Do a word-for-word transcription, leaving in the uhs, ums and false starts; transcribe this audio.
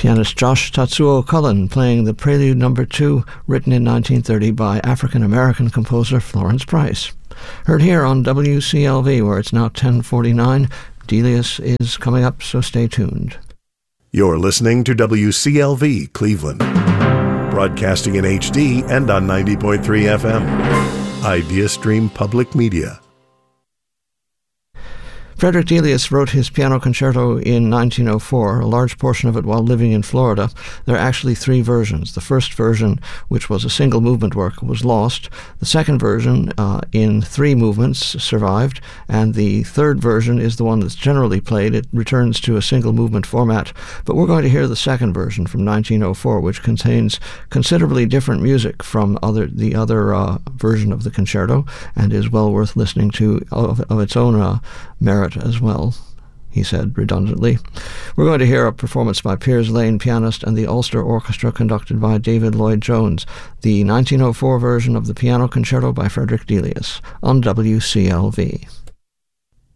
Pianist Josh Tatsuo Cullen playing the Prelude Number two, written in nineteen thirty by African-American composer Florence Price. Heard here on W C L V, where it's now ten forty-nine. Delius is coming up, so stay tuned. You're listening to W C L V Cleveland, broadcasting in H D and on ninety point three F M. IdeaStream Public Media. Frederick Delius wrote his piano concerto in nineteen oh four, a large portion of it while living in Florida. There are actually three versions. The first version, which was a single movement work, was lost. The second version, uh, in three movements, survived. And the third version is the one that's generally played. It returns to a single movement format. But we're going to hear the second version from nineteen oh four, which contains considerably different music from other the other uh, version of the concerto, and is well worth listening to of, of its own uh, merit as well, he said redundantly. We're going to hear a performance by Piers Lane, pianist, and the Ulster Orchestra conducted by David Lloyd-Jones, the nineteen oh four version of the piano concerto by Frederick Delius on W C L V.